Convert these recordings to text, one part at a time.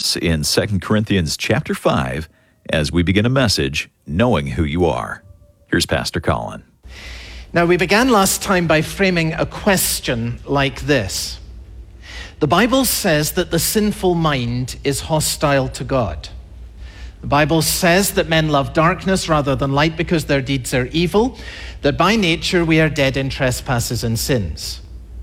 us in 2 Corinthians chapter 5 as we begin a message, Knowing Who You Are. Here's Pastor Colin. Now, we began last time by framing a question like this. The Bible says that the sinful mind is hostile to God. The Bible says that men love darkness rather than light because their deeds are evil, that by nature we are dead in trespasses and sins.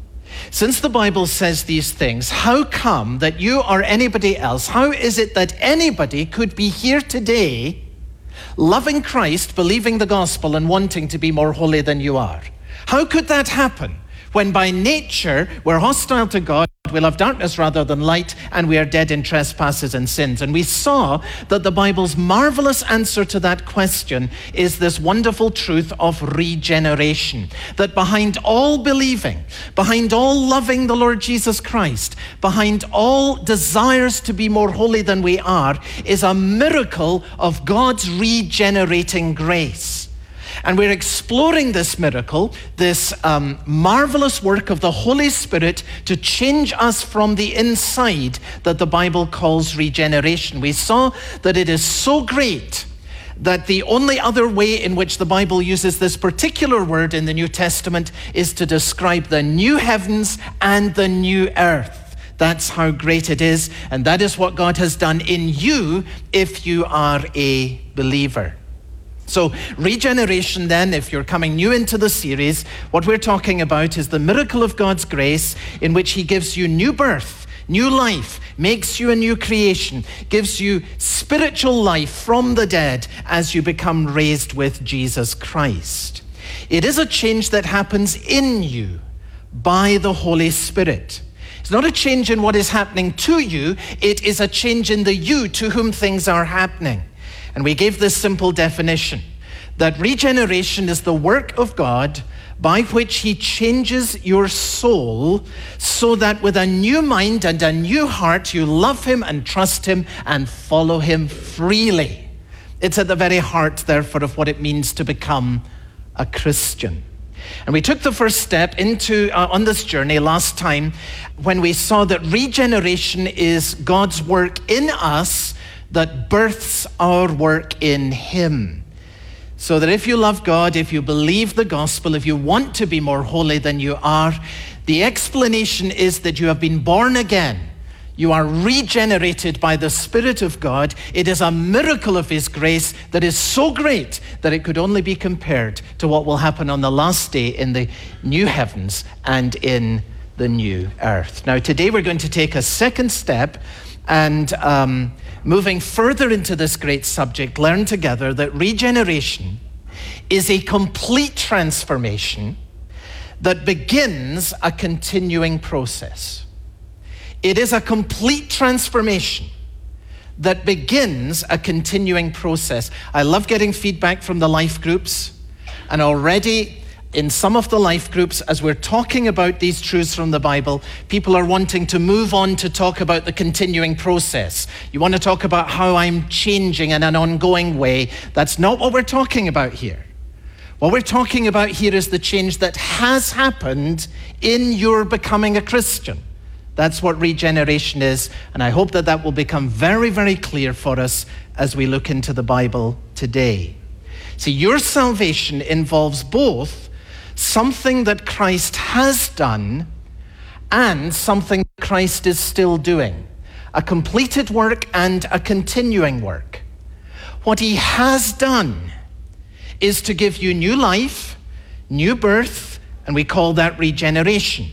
Since the Bible says these things, how come that you or anybody else, how is it that anybody could be here today loving Christ, believing the gospel, and wanting to be more holy than you are? How could that happen when by nature we're hostile to God, we love darkness rather than light, and we are dead in trespasses and sins? And we saw that the Bible's marvelous answer to that question is this wonderful truth of regeneration. That behind all believing, behind all loving the Lord Jesus Christ, behind all desires to be more holy than we are, is a miracle of God's regenerating grace. And we're exploring this miracle, this marvelous work of the Holy Spirit to change us from the inside that the Bible calls regeneration. We saw that it is so great that the only other way in which the Bible uses this particular word in the New Testament is to describe the new heavens and the new earth. That's how great it is, and that is what God has done in you if you are a believer. So regeneration then, if you're coming new into the series, what we're talking about is the miracle of God's grace in which he gives you new birth, new life, makes you a new creation, gives you spiritual life from the dead as you become raised with Jesus Christ. It is a change that happens in you by the Holy Spirit. It's not a change in what is happening to you, it is a change in the you to whom things are happening. And we gave this simple definition, that regeneration is the work of God by which he changes your soul so that with a new mind and a new heart, you love him and trust him and follow him freely. It's at the very heart, therefore, of what it means to become a Christian. And we took the first step into on this journey last time when we saw that regeneration is God's work in us that births our work in him. So that if you love God, if you believe the gospel, if you want to be more holy than you are, the explanation is that you have been born again. You are regenerated by the Spirit of God. It is a miracle of his grace that is so great that it could only be compared to what will happen on the last day in the new heavens and in the new earth. Now today we're going to take a second step and moving further into this great subject, learn together that regeneration is a complete transformation that begins a continuing process. It is a complete transformation that begins a continuing process. I love getting feedback from the life groups, and already in some of the life groups, as we're talking about these truths from the Bible, people are wanting to move on to talk about the continuing process. You want to talk about how I'm changing in an ongoing way. That's not what we're talking about here. What we're talking about here is the change that has happened in your becoming a Christian. That's what regeneration is, and I hope that that will become very, very clear for us as we look into the Bible today. See, your salvation involves both something that Christ has done and something Christ is still doing. A completed work and a continuing work. What he has done is to give you new life, new birth, and we call that regeneration.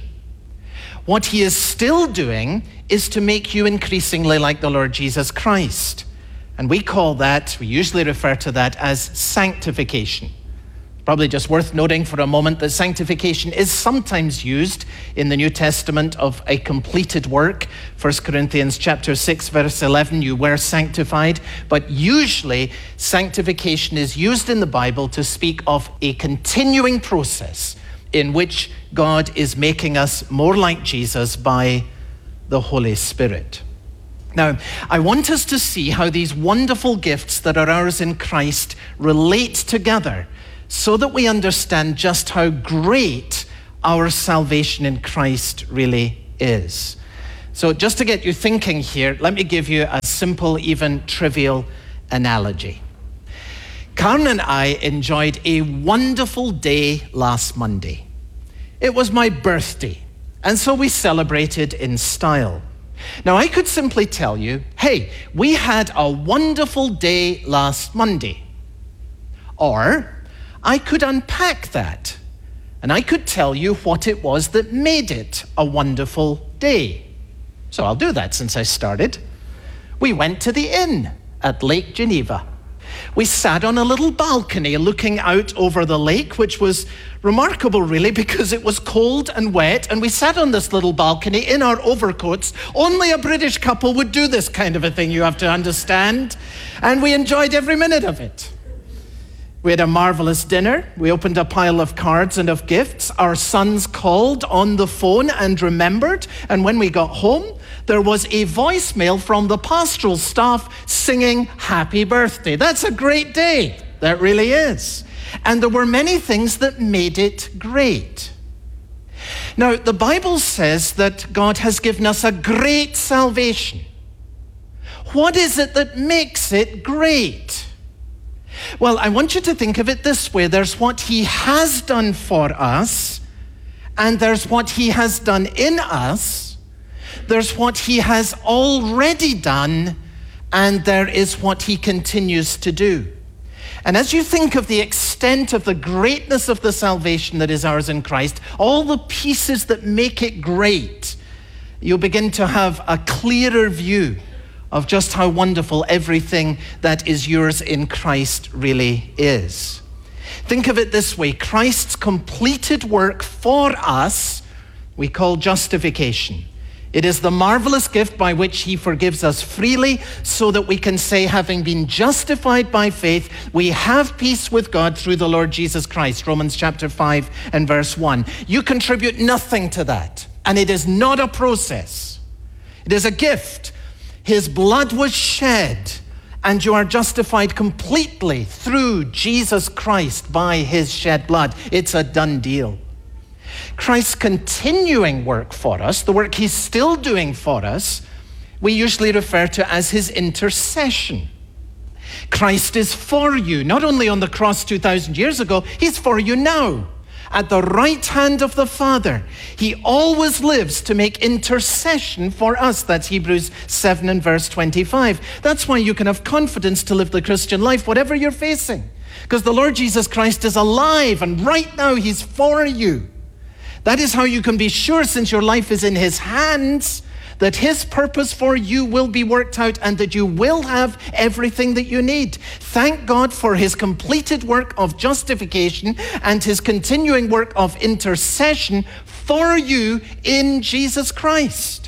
What he is still doing is to make you increasingly like the Lord Jesus Christ. And we usually refer to that as sanctification. Probably just worth noting for a moment that sanctification is sometimes used in the New Testament of a completed work. 1 Corinthians chapter 6, verse 11, you were sanctified. But usually sanctification is used in the Bible to speak of a continuing process in which God is making us more like Jesus by the Holy Spirit. Now, I want us to see how these wonderful gifts that are ours in Christ relate together so that we understand just how great our salvation in Christ really is. So just to get you thinking here, let me give you a simple, even trivial analogy. Karen and I enjoyed a wonderful day last Monday. It was my birthday, and so we celebrated in style. Now, I could simply tell you, hey, we had a wonderful day last Monday. Or I could unpack that, and I could tell you what it was that made it a wonderful day. So I'll do that since I started. We went to the inn at Lake Geneva. We sat on a little balcony looking out over the lake, which was remarkable really because it was cold and wet, and we sat on this little balcony in our overcoats. Only a British couple would do this kind of a thing, you have to understand. And we enjoyed every minute of it. We had a marvelous dinner. We opened a pile of cards and of gifts. Our sons called on the phone and remembered. And when we got home, there was a voicemail from the pastoral staff singing happy birthday. That's a great day. That really is. And there were many things that made it great. Now, the Bible says that God has given us a great salvation. What is it that makes it great? Well, I want you to think of it this way. There's what he has done for us, and there's what he has done in us. There's what he has already done, and there is what he continues to do. And as you think of the extent of the greatness of the salvation that is ours in Christ, all the pieces that make it great, you'll begin to have a clearer view of just how wonderful everything that is yours in Christ really is. Think of it this way. Christ's completed work for us, we call justification. It is the marvelous gift by which he forgives us freely so that we can say, having been justified by faith, we have peace with God through the Lord Jesus Christ. Romans chapter 5 and verse 1. You contribute nothing to that, and it is not a process. It is a gift. His blood was shed, and you are justified completely through Jesus Christ by his shed blood. It's a done deal. Christ's continuing work for us, the work he's still doing for us, we usually refer to as his intercession. Christ is for you, not only on the cross 2,000 years ago, he's for you now. At the right hand of the Father, he always lives to make intercession for us. That's Hebrews 7 and verse 25. That's why you can have confidence to live the Christian life, whatever you're facing. Because the Lord Jesus Christ is alive, and right now he's for you. That is how you can be sure, since your life is in his hands, that his purpose for you will be worked out and that you will have everything that you need. Thank God for his completed work of justification and his continuing work of intercession for you in Jesus Christ.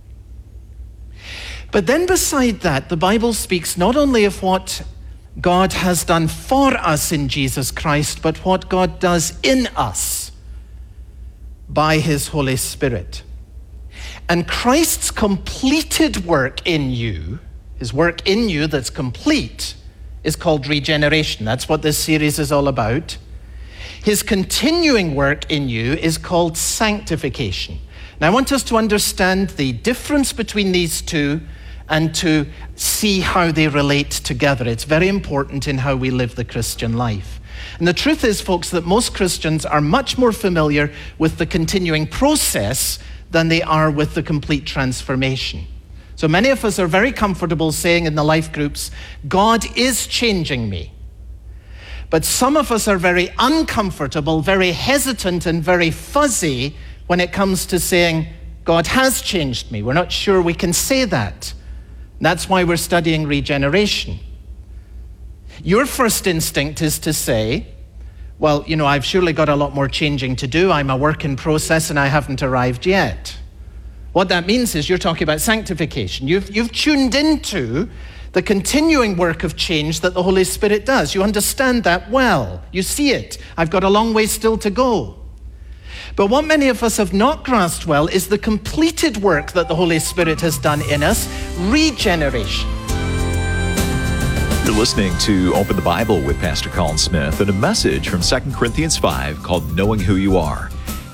But then beside that, the Bible speaks not only of what God has done for us in Jesus Christ, but what God does in us by his Holy Spirit. And Christ's completed work in you, his work in you that's complete, is called regeneration. That's what this series is all about. His continuing work in you is called sanctification. Now, I want us to understand the difference between these two and to see how they relate together. It's very important in how we live the Christian life. And the truth is, folks, that most Christians are much more familiar with the continuing process than they are with the complete transformation. So many of us are very comfortable saying in the life groups, God is changing me. But some of us are very uncomfortable, very hesitant, and very fuzzy when it comes to saying, God has changed me. We're not sure we can say that. That's why we're studying regeneration. Your first instinct is to say, well, you know, I've surely got a lot more changing to do. I'm a work in process and I haven't arrived yet. What that means is you're talking about sanctification. You've tuned into the continuing work of change that the Holy Spirit does. You understand that well. You see it. I've got a long way still to go. But what many of us have not grasped well is the completed work that the Holy Spirit has done in us, regeneration. You're listening to Open the Bible with Pastor Colin Smith and a message from 2 Corinthians 5 called Knowing Who You Are.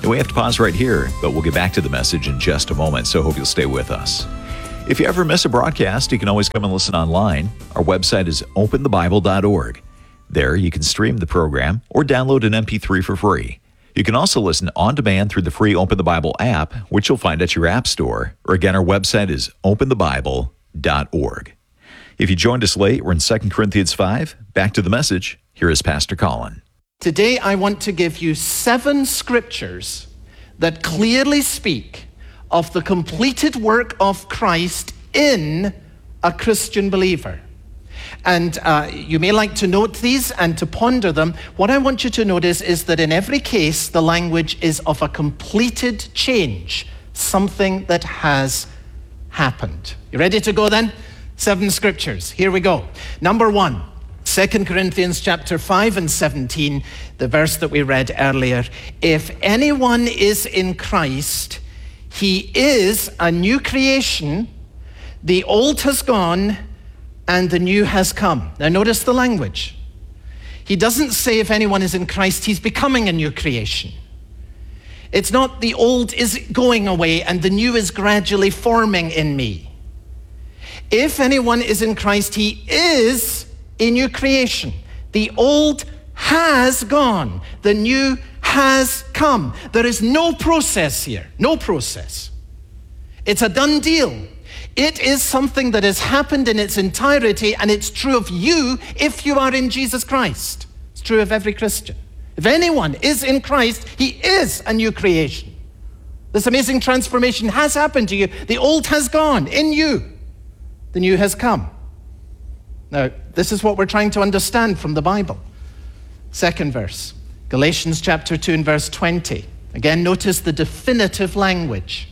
And we have to pause right here, but we'll get back to the message in just a moment, so hope you'll stay with us. If you ever miss a broadcast, you can always come and listen online. Our website is openthebible.org. There, you can stream the program or download an MP3 for free. You can also listen on demand through the free Open the Bible app, which you'll find at your app store. Or again, our website is openthebible.org. If you joined us late, we're in 2 Corinthians 5. Back to the message. Here is Pastor Colin. Today, I want to give you 7 scriptures that clearly speak of the completed work of Christ in a Christian believer. And you may like to note these and to ponder them. What I want you to notice is that in every case, the language is of a completed change, something that has happened. You ready to go then? 7 scriptures. Here we go. Number 1. 2 Corinthians chapter 5 and 17, the verse that we read earlier. If anyone is in Christ, he is a new creation. The old has gone and the new has come. Now notice the language. He doesn't say if anyone is in Christ, he's becoming a new creation. It's not the old is going away and the new is gradually forming in me. If anyone is in Christ, he is a new creation. The old has gone. The new has come. There is no process here. No process. It's a done deal. It is something that has happened in its entirety, and it's true of you if you are in Jesus Christ. It's true of every Christian. If anyone is in Christ, he is a new creation. This amazing transformation has happened to you. The old has gone in you. The new has come. Now, this is what we're trying to understand from the Bible. 2nd verse, Galatians chapter 2 and verse 20. Again, notice the definitive language.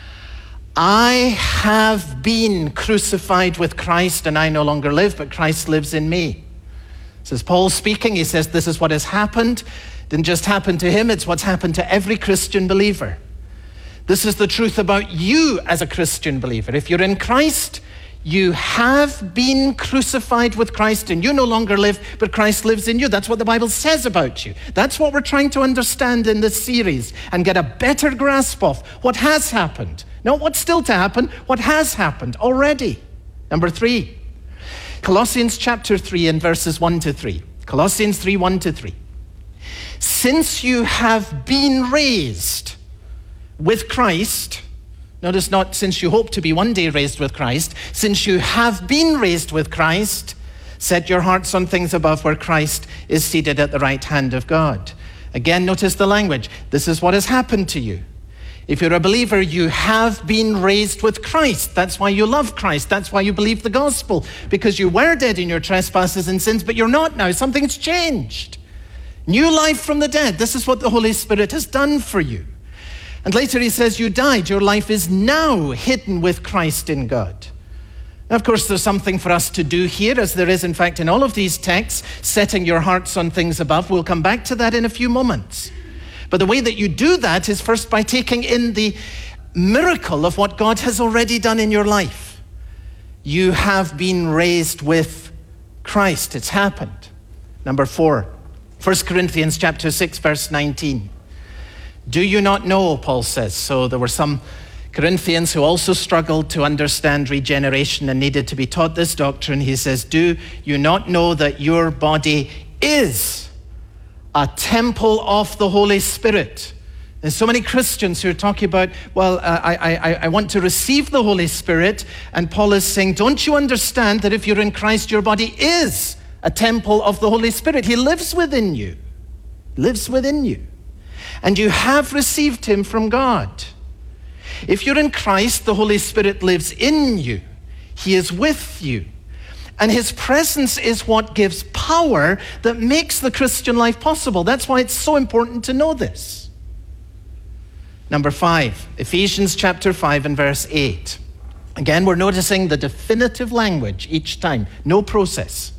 I have been crucified with Christ, and I no longer live, but Christ lives in me. This is Paul speaking. He says this is what has happened. It didn't just happen to him, it's what's happened to every Christian believer. This is the truth about you as a Christian believer. If you're in Christ, you have been crucified with Christ, and you no longer live, but Christ lives in you. That's what the Bible says about you. That's what we're trying to understand in this series and get a better grasp of what has happened. Not what's still to happen, what has happened already. Number 3, Colossians chapter 3 and verses 1 to 3. Colossians 3, 1 to 3. Since you have been raised with Christ, notice not since you hope to be one day raised with Christ, since you have been raised with Christ, set your hearts on things above where Christ is seated at the right hand of God. Again, notice the language. This is what has happened to you. If you're a believer, you have been raised with Christ. That's why you love Christ. That's why you believe the gospel, because you were dead in your trespasses and sins, but you're not now. Something's changed. New life from the dead. This is what the Holy Spirit has done for you. And later he says, you died. Your life is now hidden with Christ in God. Now, of course, there's something for us to do here, as there is, in fact, in all of these texts, setting your hearts on things above. We'll come back to that in a few moments. But the way that you do that is first by taking in the miracle of what God has already done in your life. You have been raised with Christ. It's happened. Number 4, 1 Corinthians chapter 6, verse 19. Do you not know, Paul says. So there were some Corinthians who also struggled to understand regeneration and needed to be taught this doctrine. He says, do you not know that your body is a temple of the Holy Spirit? There's so many Christians who are talking about, well, I want to receive the Holy Spirit. And Paul is saying, don't you understand that if you're in Christ, your body is a temple of the Holy Spirit? He lives within you. Lives within you. And you have received him from God. If you're in Christ, the Holy Spirit lives in you. He is with you. And his presence is what gives power that makes the Christian life possible. That's why it's so important to know this. Number 5, Ephesians chapter 5 and verse 8. Again, we're noticing the definitive language each time. No process.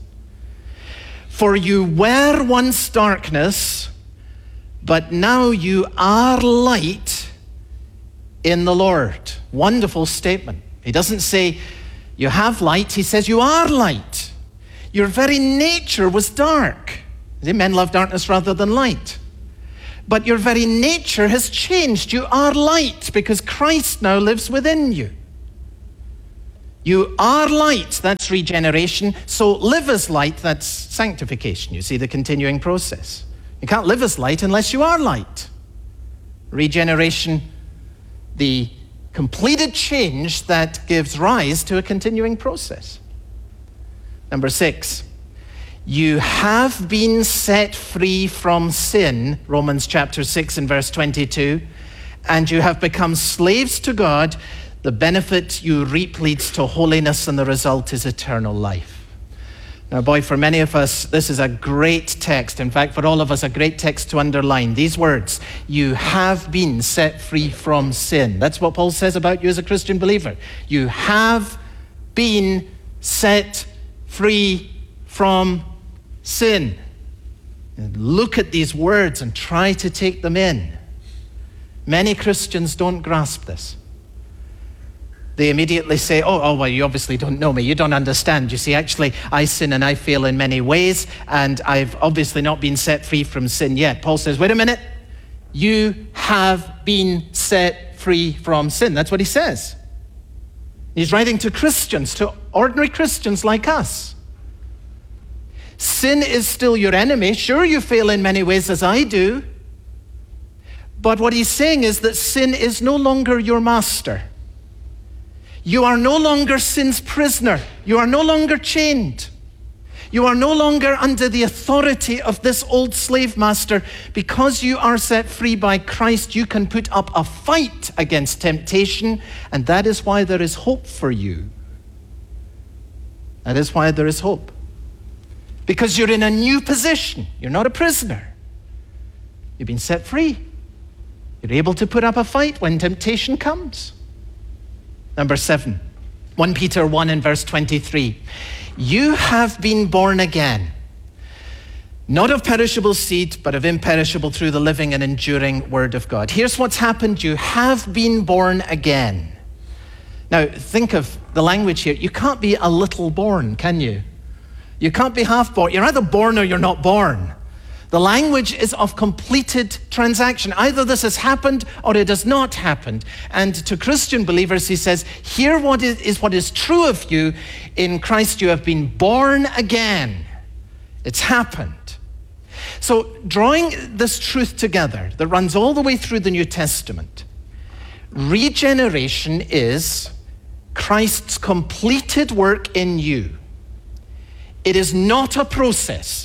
For you were once darkness, but now you are light in the Lord. Wonderful statement. He doesn't say you have light, he says you are light. Your very nature was dark. Men love darkness rather than light. But your very nature has changed. You are light because Christ now lives within you. You are light, that's regeneration. So live as light, that's sanctification. You see the continuing process. You can't live as light unless you are light. Regeneration, the completed change that gives rise to a continuing process. Number 6, you have been set free from sin, Romans chapter 6 and verse 22, and you have become slaves to God. The benefit you reap leads to holiness, and the result is eternal life. Now, boy, for many of us, this is a great text. In fact, for all of us, a great text to underline. These words, you have been set free from sin. That's what Paul says about you as a Christian believer. You have been set free from sin. And look at these words and try to take them in. Many Christians don't grasp this. They immediately say, oh, well, you obviously don't know me. You don't understand. You see, actually, I sin and I fail in many ways, and I've obviously not been set free from sin yet. Paul says, wait a minute. You have been set free from sin. That's what he says. He's writing to Christians, to ordinary Christians like us. Sin is still your enemy. Sure, you fail in many ways as I do. But what he's saying is that sin is no longer your master. You are no longer sin's prisoner. You are no longer chained. You are no longer under the authority of this old slave master. Because you are set free by Christ, you can put up a fight against temptation, and that is why there is hope for you. That is why there is hope. Because you're in a new position. You're not a prisoner. You've been set free. You're able to put up a fight when temptation comes. Number 7, 1 Peter 1 and verse 23. You have been born again, not of perishable seed, but of imperishable through the living and enduring word of God. Here's what's happened. You have been born again. Now, think of the language here. You can't be a little born, can you? You can't be half born. You're either born or you're not born. The language is of completed transaction. Either this has happened or it has not happened. And to Christian believers, he says, here what is true of you. In Christ you have been born again. It's happened. So drawing this truth together that runs all the way through the New Testament, regeneration is Christ's completed work in you. It is not a process.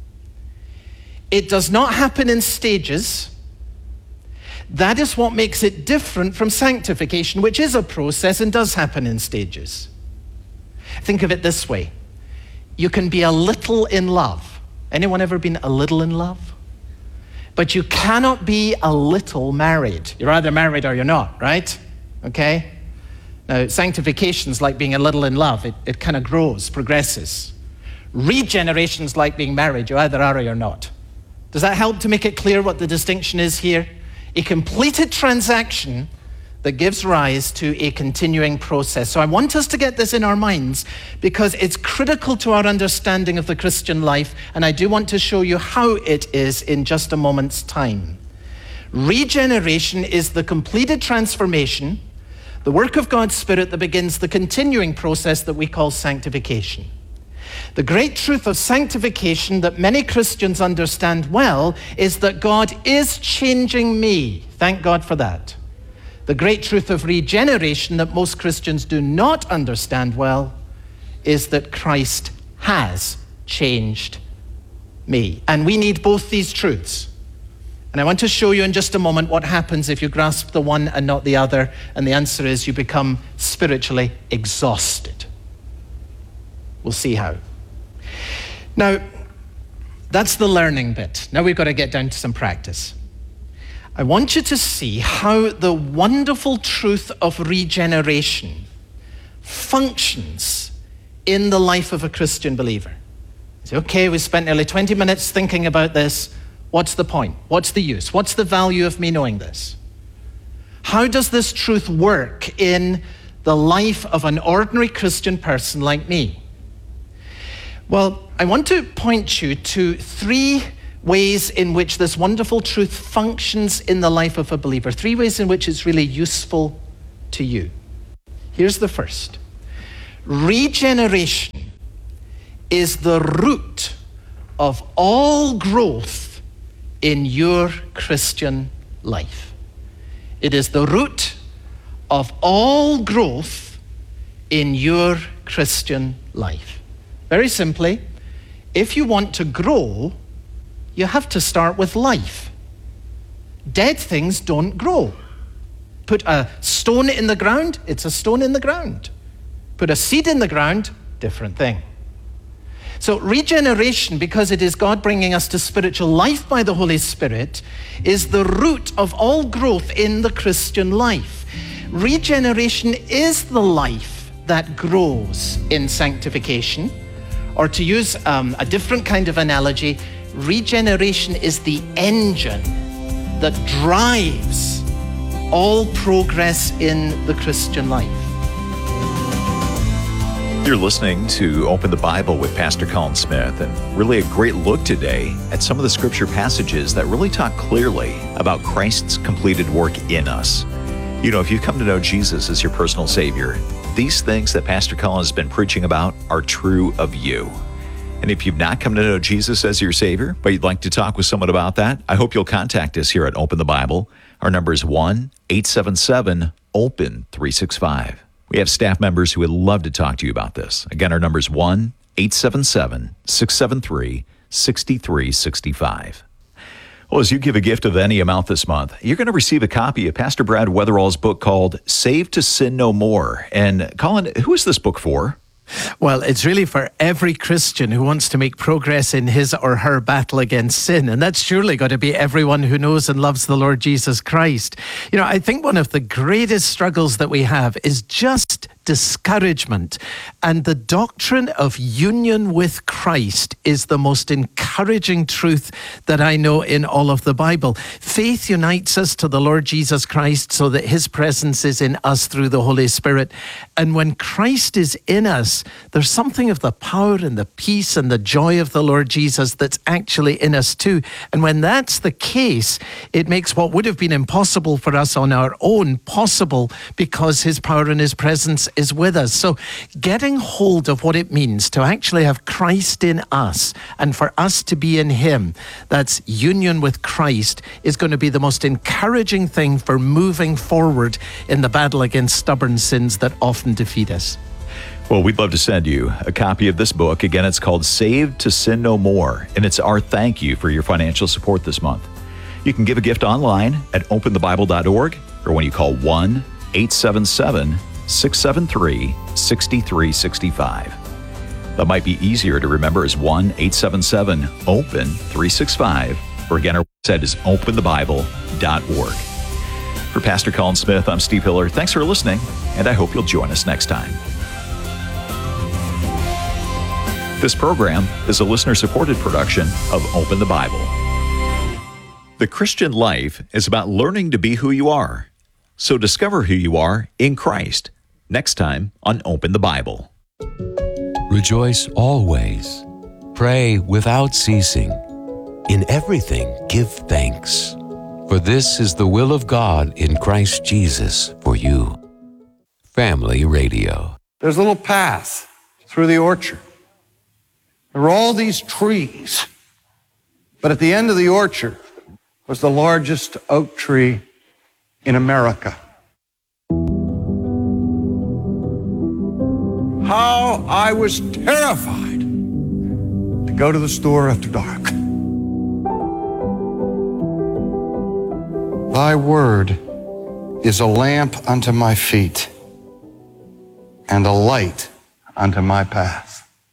It does not happen in stages. That is what makes it different from sanctification, which is a process and does happen in stages. Think of it this way. You can be a little in love. Anyone ever been a little in love? But you cannot be a little married. You're either married or you're not, right? Okay? Now, sanctification's like being a little in love. It kind of grows, progresses. Regeneration's like being married. You either are or you're not. Does that help to make it clear what the distinction is here? A completed transaction that gives rise to a continuing process. So I want us to get this in our minds because it's critical to our understanding of the Christian life, and I do want to show you how it is in just a moment's time. Regeneration is the completed transformation, the work of God's Spirit that begins the continuing process that we call sanctification. The great truth of sanctification that many Christians understand well is that God is changing me. Thank God for that. The great truth of regeneration that most Christians do not understand well is that Christ has changed me. And we need both these truths. And I want to show you in just a moment what happens if you grasp the one and not the other. And the answer is you become spiritually exhausted. We'll see how. Now, that's the learning bit. Now we've got to get down to some practice. I want you to see how the wonderful truth of regeneration functions in the life of a Christian believer. You say, okay, we spent nearly 20 minutes thinking about this. What's the point? What's the use? What's the value of me knowing this? How does this truth work in the life of an ordinary Christian person like me? Well, I want to point you to 3 ways in which this wonderful truth functions in the life of a believer. 3 ways in which it's really useful to you. Here's the first. Regeneration is the root of all growth in your Christian life. It is the root of all growth in your Christian life. Very simply, if you want to grow, you have to start with life. Dead things don't grow. Put a stone in the ground, it's a stone in the ground. Put a seed in the ground, different thing. So regeneration, because it is God bringing us to spiritual life by the Holy Spirit, is the root of all growth in the Christian life. Regeneration is the life that grows in sanctification. Or to use a different kind of analogy, regeneration is the engine that drives all progress in the Christian life. You're listening to Open the Bible with Pastor Colin Smith, and really a great look today at some of the scripture passages that really talk clearly about Christ's completed work in us. You know, if you come to know Jesus as your personal Savior, these things that Pastor Colin has been preaching about are true of you. And if you've not come to know Jesus as your Savior, but you'd like to talk with someone about that, I hope you'll contact us here at Open the Bible. Our number is 1-877-OPEN-365. We have staff members who would love to talk to you about this. Again, our number is 1-877-673-6365. Well, as you give a gift of any amount this month, you're going to receive a copy of Pastor Brad Weatherall's book called Saved to Sin No More. And Colin, who is this book for? Well, it's really for every Christian who wants to make progress in his or her battle against sin. And that's surely got to be everyone who knows and loves the Lord Jesus Christ. You know, I think one of the greatest struggles that we have is just discouragement. And the doctrine of union with Christ is the most encouraging truth that I know in all of the Bible. Faith unites us to the Lord Jesus Christ so that his presence is in us through the Holy Spirit. And when Christ is in us, there's something of the power and the peace and the joy of the Lord Jesus that's actually in us too. And when that's the case, it makes what would have been impossible for us on our own possible because his power and his presence is with us. So getting hold of what it means to actually have Christ in us and for us to be in him, that's union with Christ, is going to be the most encouraging thing for moving forward in the battle against stubborn sins that often defeat us. Well, we'd love to send you a copy of this book. Again, it's called Saved to Sin No More, and it's our thank you for your financial support this month. You can give a gift online at openthebible.org or when you call 1-877-673-6365. That might be easier to remember as 1-877-OPEN-365, or again, our website is openthebible.org. For Pastor Colin Smith, I'm Steve Hiller. Thanks for listening, and I hope you'll join us next time. This program is a listener-supported production of Open the Bible. The Christian life is about learning to be who you are. So discover who you are in Christ. Next time on Open the Bible. Rejoice always. Pray without ceasing. In everything give thanks. For this is the will of God in Christ Jesus for you. Family Radio. There's a little path through the orchard. There were all these trees, but at the end of the orchard was the largest oak tree in America. How I was terrified to go to the store after dark. Thy word is a lamp unto my feet and a light unto my path.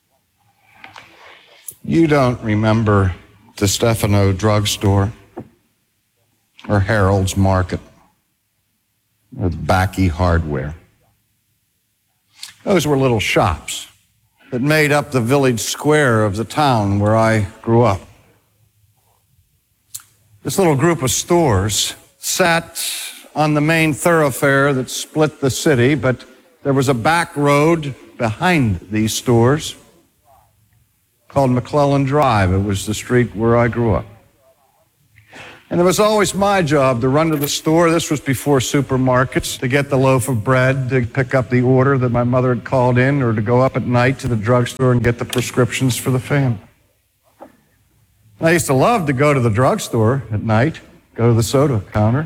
You don't remember the Stefano drugstore or Harold's Market or the Backy Hardware. Those were little shops that made up the village square of the town where I grew up. This little group of stores sat on the main thoroughfare that split the city, but there was a back road behind these stores called McClellan Drive. It was the street where I grew up. And it was always my job to run to the store. This was before supermarkets, to get the loaf of bread, to pick up the order that my mother had called in, or to go up at night to the drugstore and get the prescriptions for the family. And I used to love to go to the drugstore at night, go to the soda counter.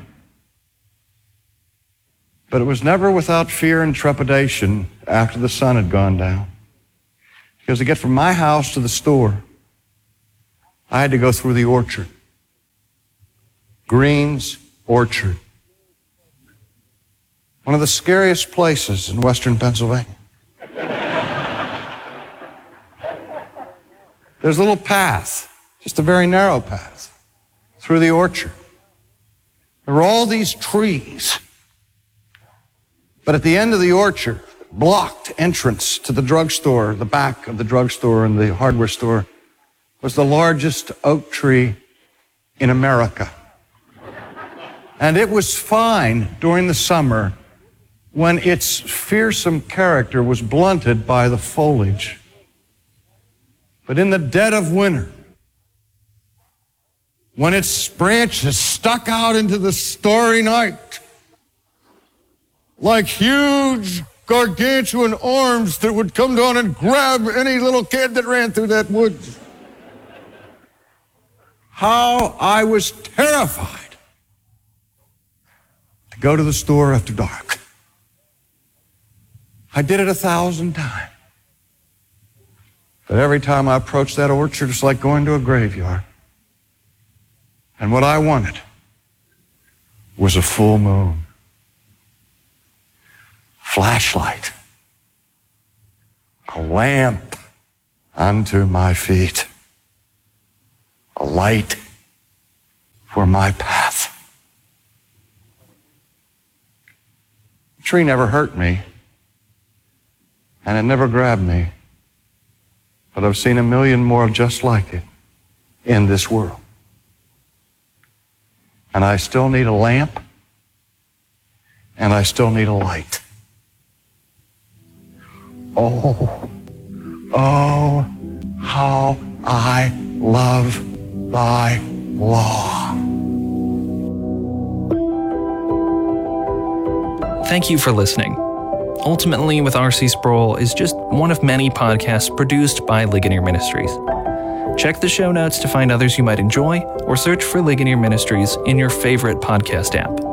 But it was never without fear and trepidation after the sun had gone down. Because to get from my house to the store, I had to go through the orchard. Green's Orchard. One of the scariest places in western Pennsylvania. There's a little path, just a very narrow path, through the orchard. There were all these trees. But at the end of the orchard, blocked entrance to the drugstore, the back of the drugstore and the hardware store, was the largest oak tree in America. And it was fine during the summer when its fearsome character was blunted by the foliage. But in the dead of winter, when its branches stuck out into the starry night, like huge gargantuan arms that would come down and grab any little kid that ran through that woods. How I was terrified to go to the store after dark. I did it 1,000 times. But every time I approached that orchard, it's like going to a graveyard. And what I wanted was a full moon. Flashlight. A lamp unto my feet. A light for my path. The tree never hurt me, and it never grabbed me, but I've seen a million more just like it in this world. And I still need a lamp, and I still need a light. Oh, how I love thy law. Thank you for listening. Ultimately with R.C. Sproul is just one of many podcasts produced by Ligonier Ministries. Check the show notes to find others you might enjoy, or search for Ligonier Ministries in your favorite podcast app.